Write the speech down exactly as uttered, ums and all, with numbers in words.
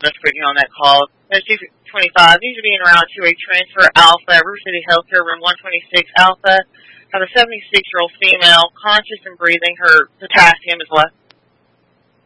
Let's put you on that call. That's two twenty-five. These are being around to a transfer alpha, River City Healthcare, room one twenty-six alpha. Have a seventy-six-year-old female, conscious and breathing. Her potassium is less